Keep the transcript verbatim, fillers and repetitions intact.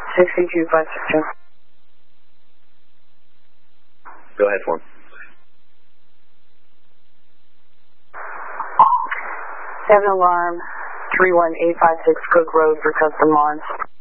sixty-two five six two. Go ahead for him. Seven alarm, three one eight five six Cook Road for custom lawns.